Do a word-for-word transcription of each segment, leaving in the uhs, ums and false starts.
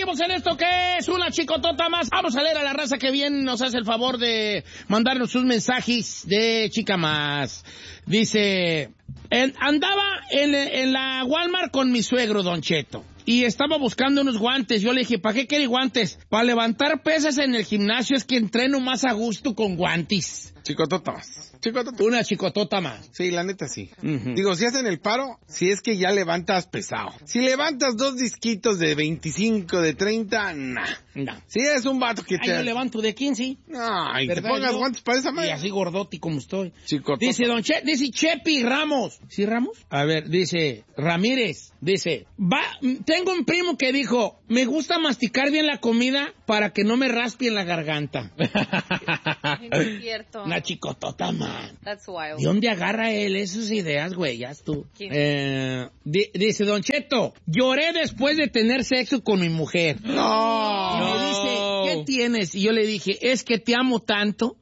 seguimos en esto que es una chicotota más. Vamos a leer a la raza que bien nos hace el favor de mandarnos sus mensajes de chica más. Dice, en, andaba en, en la Walmart con mi suegro, Don Cheto, y estaba buscando unos guantes. Yo le dije, ¿para qué quiere guantes? Para levantar pesas en el gimnasio, es que entreno más a gusto con guantes. Chicotota más. Chicotota. Una chicotota más. Sí, la neta sí. Uh-huh. Digo, si hacen el paro, si es que ya levantas pesado. Si levantas dos disquitos de veinticinco, de treinta, nah. No. Si es un vato que Ay, te... yo levanto de quince. Ay, te ¿verdad? pongas Yo- guantes para esa Y madre. así gordoti como estoy. Chicotota. Dice Don Che, dice Chepi Ramos. ¿Sí, Ramos? A ver, dice Ramírez. Dice, va, tengo un primo que dijo, me gusta masticar bien la comida para que no me raspe en la garganta. Ay, no es cierto. Una chicotota, man. That's wild. ¿De dónde agarra él esas ideas, güey? Ya tú. ¿Quién? Eh, di- dice Don Cheto, lloré después de tener sexo con mi mujer. Y No. me dice, ¿qué tienes? Y yo le dije, es que te amo tanto.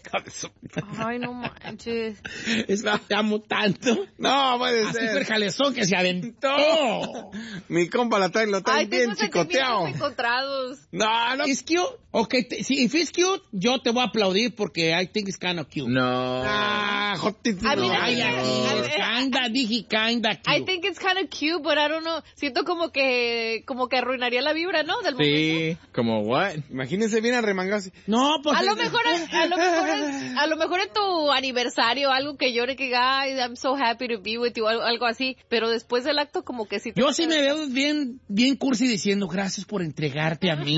Ay, no manches. Es que te amo tanto. No, puede Así fue el ser. jalezón que se aventó. Mi compa la trae, lo trae Ay, bien tengo sentimientos chicoteado. encontrados. No, no. ¿Es cute? Ok, te- si if it's cute, yo te voy a aplaudir porque I think it's kind of cute. No. Ah, jotito. A mí no. me- Ay, aquí, I- kinda, dije kinda cute. I think it's kind of cute, but I don't know. Siento como que como que arruinaría la vibra, ¿no? Del momento. Sí, como what? Imagínense bien arremangarse. No, pues... A lo mejor, a lo mejor, es- a lo mejor en tu aniversario, algo que llore que, ay, I'm so happy to be with you, algo, algo así. Pero después del acto, como que sí. te- Yo sí me veo bien, bien cursi diciendo gracias por entregarte a mí.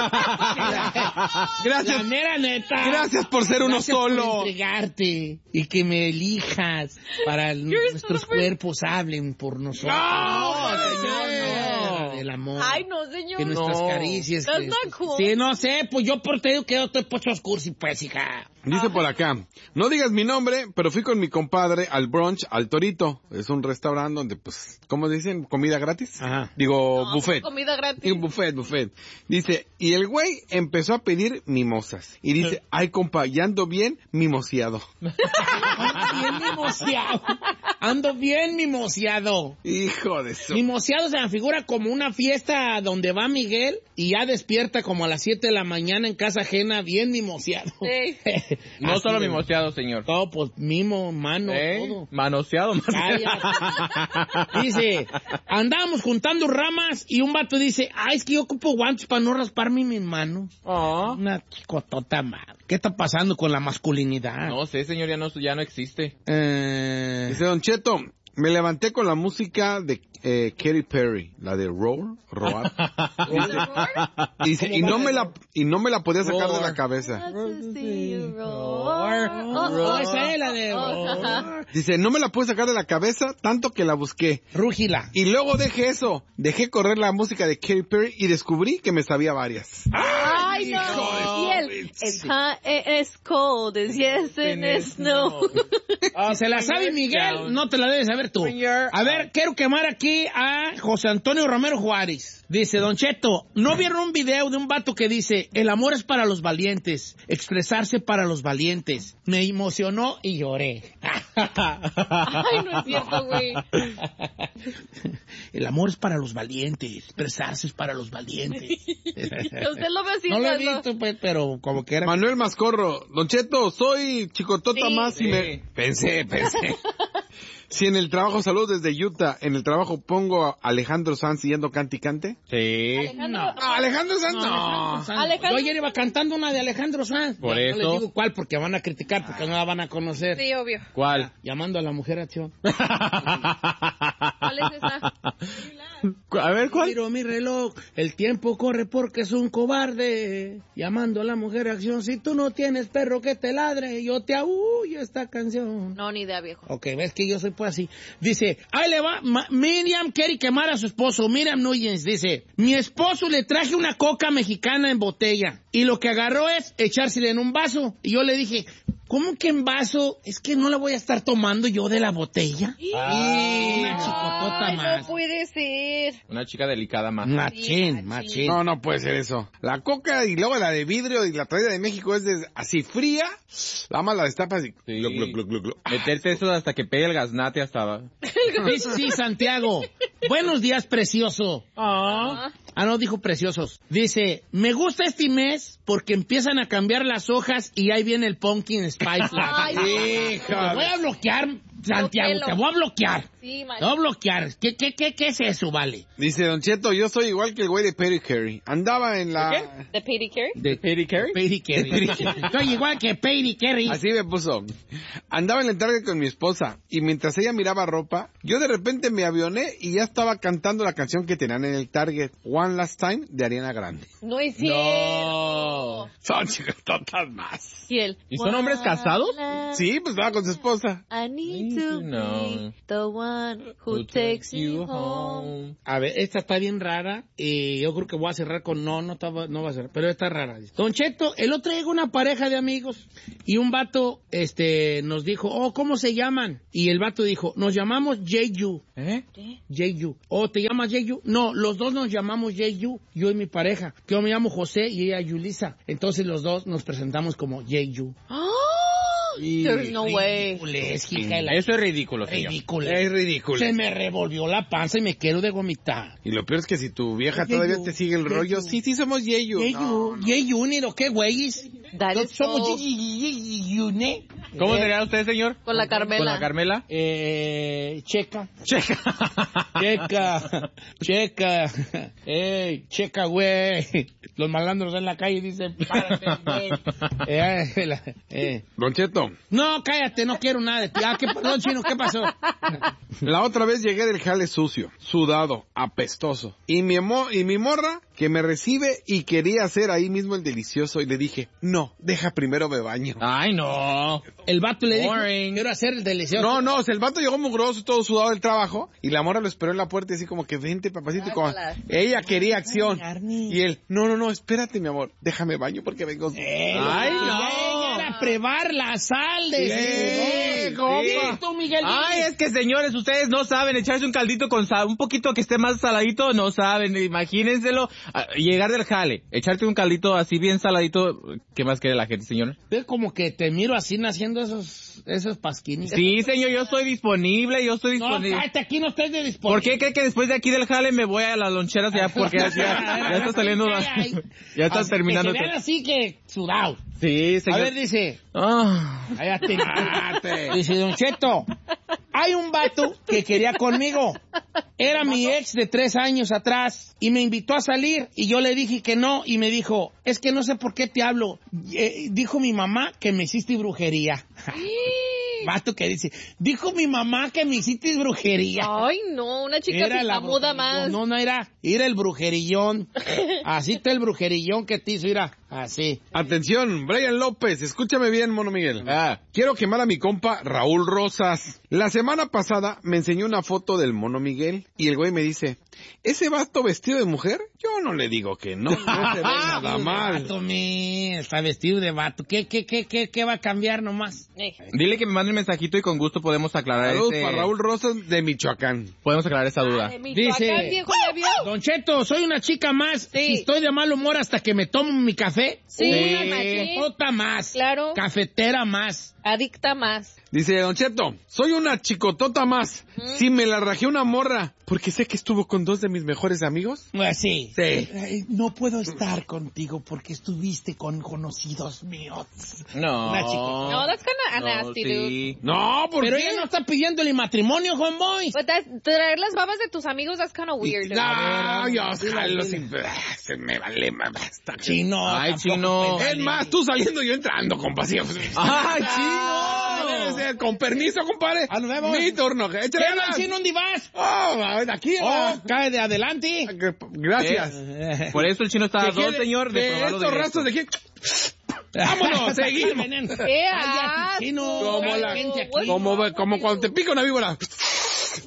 Gracias. La mera neta. Gracias por ser uno Gracias solo. por entregarte y que me elijas para el- nuestros cuerpos hablen por nosotros. No, señor, no. El amor. Ay, no, señor. Que nuestras No. caricias. That's que- not cool. Sí, no sé, pues yo por te digo que yo estoy puesto cursi, pues, hija. Dice por acá, no digas mi nombre, pero fui con mi compadre al brunch, al Torito. Es un restaurante donde, pues, ¿cómo dicen? ¿Comida gratis? Ajá. Digo, No, buffet. comida gratis. Digo, buffet, buffet. Dice, y el güey empezó a pedir mimosas. Y dice, ay, compa, ya ando bien mimoseado. Bien mimoseado. Ando bien mimoseado. Hijo de su... Mimoseado se me figura como una fiesta donde va Miguel y ya despierta como a las siete de la mañana en casa ajena, bien mimoseado. Sí. No Así solo de- mimoseado, señor. Todo, pues, mimo, mano, ¿Eh? todo. Manoseado, más bien. Cállate. Dice, andábamos juntando ramas y un vato dice, ay, es que yo ocupo guantes para no rasparme mis manos. Oh. Una chicotota madre. ¿Qué está pasando con la masculinidad? No sé, señor, ya no, ya no existe. Eh, Dice, Don Cheto, me levanté con la música de eh, Katy Perry, la de Roar, Roar. Dice, y no me la, y no me la podía sacar de la Roar. cabeza. Oh, esa es la de... oh, Dice, no me la pude sacar de la cabeza, tanto que la busqué. Rúgila. Y luego dejé eso, dejé correr la música de Katy Perry y descubrí que me sabía varias. Ay, hijo no. de- Y él, it's hot, it's cold, it's yes and it's no. Si se la sabe Miguel, no te la debes saber tú. A ver, quiero quemar aquí a José Antonio Romero Juárez. Dice, Don Cheto, ¿no vieron un video de un vato que dice, el amor es para los valientes, expresarse para los valientes? Me emocionó y lloré. Ay, no es cierto, güey. El amor es para los valientes, expresarse es para los valientes. Usted lo ve así. No lo he ¿no? visto, pues, pero como que era... Manuel Mascorro, Don Cheto, soy chicotota Sí. más y Sí. me... Pensé, pensé. Si en el trabajo, saludos desde Utah, en el trabajo pongo a Alejandro Sanz yendo cante y cante. Sí. Alejandro, No. No, Alejandro Sanz No, no. Alejandro Sanz. Alejandro- Yo ayer iba cantando una de Alejandro Sanz. Por Ya eso. No les digo cuál porque van a criticar, porque no la van a conocer. Sí, obvio. ¿Cuál? Llamando a la mujer acción. ¿Cuál es esa? A ver, ¿cuál? Miro mi reloj, el tiempo corre porque es un cobarde. Llamando a la mujer acción, si tú no tienes perro que te ladre, yo te aúllo esta canción. No, ni idea, viejo. Ok, ves que yo soy pues así. Dice, ahí le va, Ma- Miriam quiere quemar a su esposo. Miriam Núñez dice, mi esposo le traje una coca mexicana en botella y lo que agarró es echársela en un vaso. Y yo le dije, ¿cómo que en vaso? Es que no la voy a estar tomando yo de la botella. Ay, Una chicotota Ay, más. no puede ser. Una chica delicada más. Machín, Sí, machín. No, no puede ser eso. La coca y luego la de vidrio y la traída de México es de, así fría. La más la destapas y... Sí. gluc, gluc, gluc, gluc, gluc. Meterte eso hasta que pegue el gaznate hasta... Sí, sí, Santiago. Buenos días, precioso. Ah. Ah, no, dijo preciosos. Dice, me gusta este mes porque empiezan a cambiar las hojas y ahí viene el pumpkin spice latte. Ay, Te voy a bloquear, Santiago, Bloquéalo. te voy a bloquear. Sí, man. Te voy a bloquear. ¿Qué, qué, qué, qué es eso, vale? Dice Don Cheto, yo soy igual que el güey de Perry Carey. Andaba en la... ¿De pedicure? De ¿Petty Carey? Peiry Carey. Estoy igual que Peiry Carey. Así me puso. Andaba en la entrada con mi esposa y mientras ella miraba ropa, yo de repente me avioné y ya estaba cantando la canción que tenían en el Target, One Last Time, de Ariana Grande. No es cierto. No. Son chicototas más. Y él. ¿Y son hombres casados? Sí, pues estaba con su esposa. I need to No. be the one who takes you home. A ver, esta está bien rara y yo creo que voy a cerrar con no, no, está- no va a cerrar, pero está rara. Don Cheto, el otro día llegó una pareja de amigos y un vato este, nos dijo, oh, ¿cómo se llaman? Y el vato dijo, nos llamamos J-U. ¿Eh? J-U. Oh, ¿te llamas J-U? No, los dos nos llamamos J-U, yo y mi pareja. Yo me llamo José y ella Yulisa. Entonces los dos nos presentamos como J-U. Oh, there's no way. Ridiculez, hija de la- Eso es ridículo, señor. Ridiculez. Es ridículo. Se me revolvió la panza y me quiero de vomitar. Y lo peor es que si tu vieja Yeyu, todavía te sigue el Yeyu. rollo, sí, sí somos Yeyu. J-U, J-U, ni lo que güeyes. That No is somos so- J-U, ¿ne? ¿Cómo Eh, sería usted, señor? Con la Carmela. ¿Con la Carmela? Eh, checa. Checa. Checa, checa, ey, checa, güey. Los malandros en la calle dicen, párate, güey. Eh, la- eh. Don Cheto, No, cállate, no quiero nada de ti. Ah, ¿qué, perdón, chino, ¿qué pasó? la otra vez llegué del jale sucio, sudado, apestoso. Y mi, emo- y mi morra, que me recibe y quería hacer ahí mismo el delicioso. Y le dije, no, deja primero me baño. Ay, no. El vato le dijo, Boring. quiero hacer el delicioso. No, no, o sea, el vato llegó mugroso, todo sudado del trabajo, y la morra lo esperó en la puerta y así como que, vente, papacito, y como, Guácala. ella quería acción. Ay, Arnie. Y él, no, no, no, espérate, mi amor, déjame baño porque vengo... Eh, Ay, lo que no. quería era prevar la sal de Sí, ese compa. Sí, tú, Miguel. Ay, es que señores, ustedes no saben echarse un caldito con sal, un poquito que esté más saladito, no saben, imagínenselo, ah, llegar del jale, echarte un caldito así bien saladito, ¿qué más quiere la gente, señor? Ve como que te miro así haciendo esos, esos pasquines. Sí, señor, yo estoy disponible, yo estoy No, disponible. cállate, aquí no estés de ¿Por disponible. qué cree que después de aquí del jale me voy a las loncheras ya? Porque ya, ya, ya está saliendo, ya está Así, terminando. Que se vean así que sudado. Sí, A señor. ver, dice, Ah. cállate, cállate. Dice, Don Cheto, hay un vato que quería conmigo. Era mi ex de tres años atrás y me invitó a salir y yo le dije que no y me dijo, es que no sé por qué te hablo. Eh, dijo mi mamá que me hiciste brujería. Vato que dice, dijo mi mamá que me hiciste brujería. Ay, no, una chica Era sin la la muda brujerillón. más. No, no era, era el brujerillón. Así está el brujerillón que te hizo, mira, así. Atención, Brian López, escúchame bien, mono Miguel. Ah. Quiero quemar a mi compa Raúl Rosas. La semana pasada me enseñó una foto del mono Miguel y el güey me dice, ¿ese vato vestido de mujer? Yo no le digo que no, no se ve nada mal. Vato, mi, está vestido de vato. ¿Qué, qué, qué, qué, qué va a cambiar nomás? Eh, Dile que me mande un mensajito y con gusto podemos aclarar Saludos ese- para Raúl Rosas de Michoacán. podemos aclarar esa duda. de Michoacán, Dice- viejo, ¿ya vio? Don Cheto, soy una chica más. Sí. Si estoy de mal humor hasta que me tomo mi café. Sí, Una machín. chicotota más. Claro. Cafetera más. Adicta más. Dice Don Cheto, soy una chicotota más. Si me la rajé una morra, porque sé que estuvo con dos de mis mejores amigos. Pues sí. Sí. Ay, no puedo estar contigo porque estuviste con conocidos míos. No. Una chica. No, that's kinda No, nasty, sí. No, ¿por Pero qué? ella no está pidiéndole matrimonio, homeboy. But that, traer las babas de tus amigos, that's kind of weird. No, yo jalo sin... Se me vale, ma, basta. Chino. Ay, tampoco chino. te Es vale. más, tú saliendo, yo entrando, compa. Sí. ¡Ay, Ah, debe ser. Con permiso, compadre. Ah, nos vemos. Mi turno. Échale ¿Qué no, ganas. chino, dónde vas? Oh, a ver, aquí. Oh, ah. cae de adelante. Gracias. chino! Por eso el chino está a ¿De dos, qué- señor, de, de probarlo estos directo. rastros de quién? Vámonos, seguimos. ¡Qué Cállate, chino. Como Hay la- gente aquí. Como, como cuando te pica una víbora.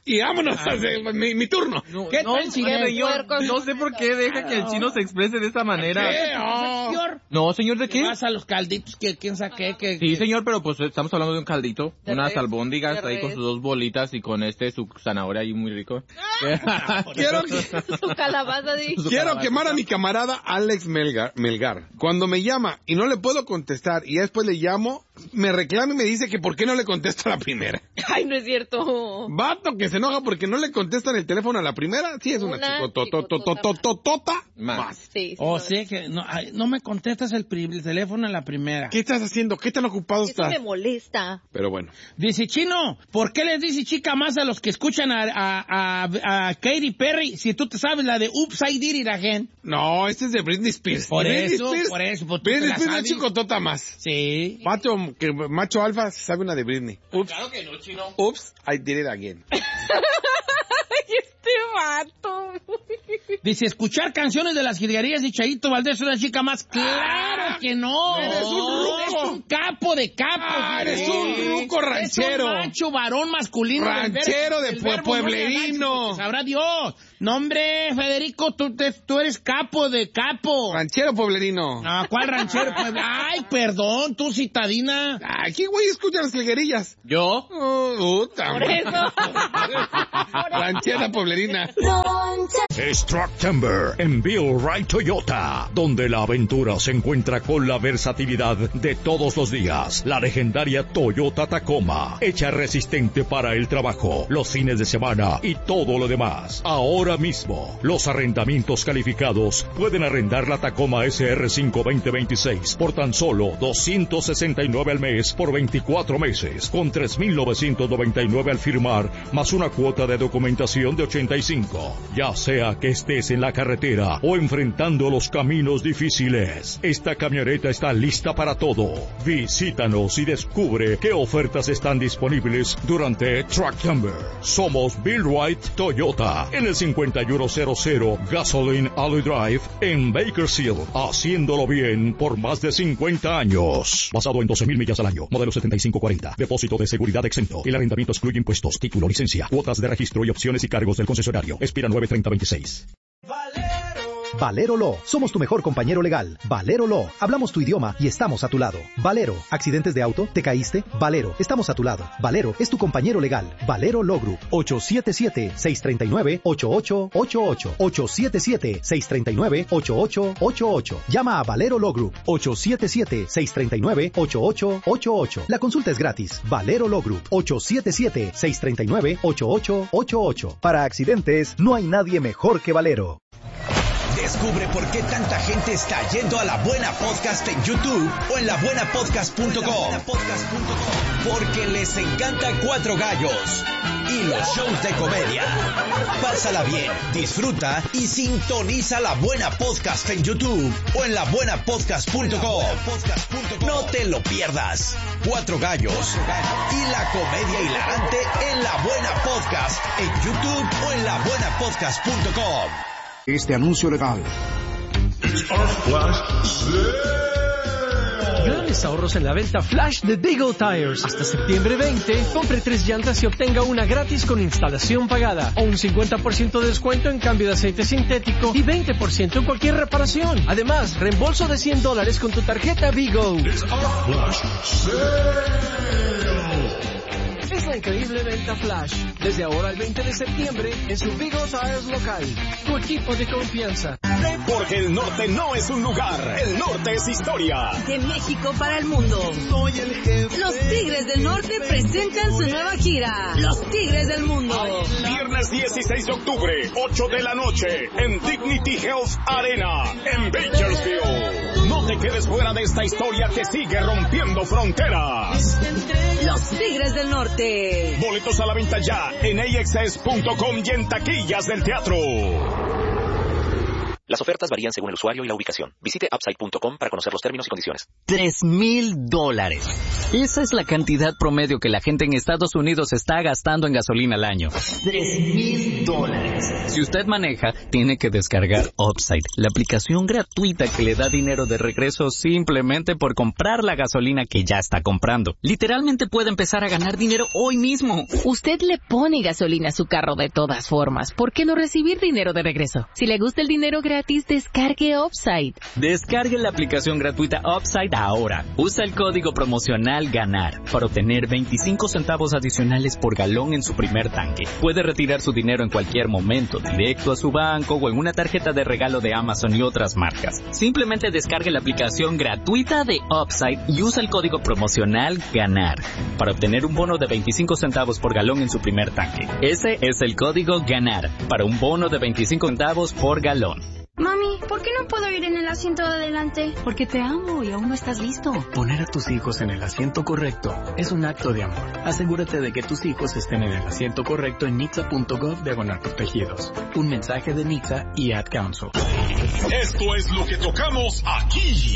y vámonos, a hacer mi, mi turno. No, ¿Qué no, tal, señor? señor, no sé por qué deja que el chino se exprese de esa manera. ¿Qué? Oh. Señor. No, señor, ¿de qué? Vas a los calditos que quién sabe qué. Sí, señor, pero pues estamos hablando de un caldito, De unas res, albóndigas de ahí con res. sus dos bolitas y con este su zanahoria ahí muy rico. Quiero, que- Su calabaza de... Su quiero calabaza. quemar a mi camarada Alex Melgar, Melgar. Cuando me llama y no le puedo contestar y ya después le llamo, me reclama y me dice que por qué no le contesto a la primera. Ay, no es cierto. Vato que se enoja porque no le contestan el teléfono a la primera, sí es una, Una chicotototototota Más. más. Sí, sí. O no, sea que no, ay, no me contestas el, pri- el teléfono en la primera. ¿Qué estás haciendo? ¿Qué tan ocupado Eso estás? me molesta. Pero bueno. Dice, Chino, ¿por qué les dice chica más a los que escuchan a, a, a, a Katy Perry si tú te sabes la de Oops, I Did It Again? No, este es de Britney Spears. Por Britney eso, por eso, pues tú te Britney la Spears es sabes. chicotota más. Sí. Macho, que macho alfa se sabe una de Britney. Oops, Claro que no, chino. oops, I did it again. Ay, este vato. Dice, escuchar canciones de las jilguerías y Chayito Valdés es una chica más. ¡Claro que no! Eres un ruco. Es un capo de capos. Ah, eres sí. un ruco ranchero. Es un macho varón masculino. del Ranchero verbo- de del pue- verbo no de pueblerino. agacho, sabrá Dios. No, hombre, Federico, tú, te- tú eres capo de capo. Ranchero pueblerino. No, ¿cuál ranchero? Puebla? Ay, perdón, tú citadina. Ay, ¿qué güey escucha las jilguerillas? ¿Yo? Oh, puta Por madre. eso. Ranchera pueblerina. Es Trucktember en Bill Wright Toyota, donde la aventura se encuentra con la versatilidad de todos los días. La legendaria Toyota Tacoma, hecha resistente para el trabajo, los fines de semana y todo lo demás. Ahora mismo, los arrendamientos calificados pueden arrendar la Tacoma S R cinco veinte veintiséis por tan solo doscientos sesenta y nueve al mes por veinticuatro meses, con tres mil novecientos noventa y nueve al firmar, más una cuota de documentación de ochenta y cinco. Ya sea que estés en la carretera o enfrentando los caminos difíciles, esta camioneta está lista para todo. Visítanos y descubre qué ofertas están disponibles durante Trucktember. Somos Bill Wright Toyota en el cincuenta y uno cero cero Gasoline Alley Drive en Bakersfield, haciéndolo bien por más de cincuenta años. Basado en doce mil millas al año, modelo setenta y cinco cuarenta, depósito de seguridad exento. El arrendamiento excluye impuestos, título, licencia, cuotas de registro y opciones y cargos del concesionario. Expira nueve treinta veintiséis. Valero Law. Somos tu mejor compañero legal. Valero Law. Hablamos tu idioma y estamos a tu lado. Valero. ¿Accidentes de auto? ¿Te caíste? Valero. Estamos a tu lado. Valero es tu compañero legal. Valero Law Group. ocho siete siete, seis tres nueve, ocho ocho ocho ocho. ocho siete siete, seis tres nueve, ocho ocho ocho ocho. Llama a Valero Law Group. ocho siete siete, seis tres nueve, ocho ocho ocho ocho. La consulta es gratis. Valero Law Group. ocho siete siete, seis tres nueve, ocho ocho ocho ocho. Para accidentes, no hay nadie mejor que Valero. Descubre por qué tanta gente está yendo a La Buena Podcast en YouTube o en la buena podcast punto com. Porque les encanta Cuatro Gallos y los shows de comedia. Pásala bien, disfruta y sintoniza La Buena Podcast en YouTube o en la buena podcast punto com. No te lo pierdas. Cuatro Gallos y la comedia hilarante en La Buena Podcast en YouTube o en la buena podcast punto com. Este anuncio legal. Grandes ahorros en la venta flash de Beagle Tires. Hasta septiembre veinte, compre tres llantas y obtenga una gratis con instalación pagada. O un cincuenta por ciento de descuento en cambio de aceite sintético y veinte por ciento en cualquier reparación. Además, reembolso de cien dólares con tu tarjeta Beagle. Es la increíble venta flash. Desde ahora al veinte de septiembre en su Beagle Tires local. Tu equipo de confianza. Porque el norte no es un lugar, el norte es historia. De México para el mundo. Soy el jefe. Los Tigres del Norte presentan su nueva gira. Los Tigres del Mundo. Viernes dieciséis de octubre, ocho de la noche, en Dignity Health Arena, en Bakersfield. No te quedes fuera de esta historia que sigue rompiendo fronteras. Los Tigres del Norte. Boletos a la venta ya en A X S punto com y en taquillas del teatro. Las ofertas varían según el usuario y la ubicación. Visite upside punto com para conocer los términos y condiciones. Tres mil dólares. Esa es la cantidad promedio que la gente en Estados Unidos está gastando en gasolina al año. Tres mil dólares. Si usted maneja, tiene que descargar Upside, la aplicación gratuita que le da dinero de regreso simplemente por comprar la gasolina que ya está comprando. Literalmente puede empezar a ganar dinero hoy mismo. Usted le pone gasolina a su carro de todas formas. ¿Por qué no recibir dinero de regreso? Si le gusta el dinero gratis, descargue Upside. Descargue la aplicación gratuita Upside ahora. Usa el código promocional GANAR para obtener veinticinco centavos adicionales por galón en su primer tanque. Puede retirar su dinero en cualquier momento, directo a su banco o en una tarjeta de regalo de Amazon y otras marcas. Simplemente descargue la aplicación gratuita de Upside y usa el código promocional GANAR para obtener un bono de veinticinco centavos por galón en su primer tanque. Ese es el código GANAR para un bono de veinticinco centavos por galón. Mami, ¿por qué no puedo ir en el asiento de adelante? Porque te amo y aún no estás listo. Poner a tus hijos en el asiento correcto es un acto de amor. Asegúrate de que tus hijos estén en el asiento correcto en nixa punto gov diagonal protegidos. Un mensaje de Nixa y Ad Council. Esto es lo que tocamos aquí.